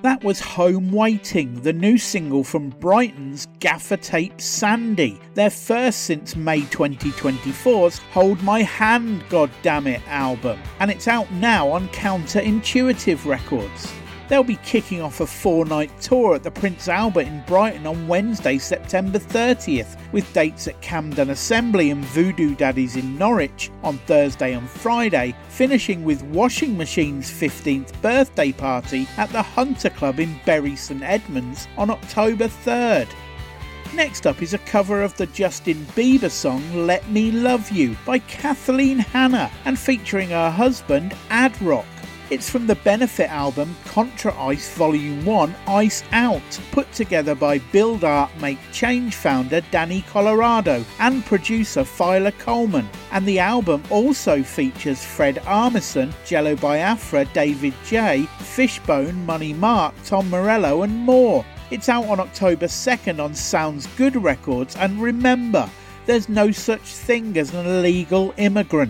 That was Home Waiting, the new single from Brighton's Gaffer Tape Sandy, their first since May 2024's Hold My Hand Goddammit album, and it's out now on Counterintuitive Records. They'll be kicking off a 4-night tour at the Prince Albert in Brighton on Wednesday, September 30th, with dates at Camden Assembly and Voodoo Daddies in Norwich on Thursday and Friday, finishing with Washing Machine's 15th birthday party at the Hunter Club in Bury St Edmunds on October 3rd. Next up is a cover of the Justin Bieber song Let Me Love You by Kathleen Hanna and featuring her husband Ad Rock. It's from the benefit album Contra Ice Volume 1 Ice Out, put together by Build Art Make Change founder Danny Colorado and producer Phyla Coleman, and the album also features Fred Armisen, Jello Biafra, David J, Fishbone, Money Mark, Tom Morello and more. It's out on October 2nd on Sounds Good Records, and remember, there's no such thing as an illegal immigrant.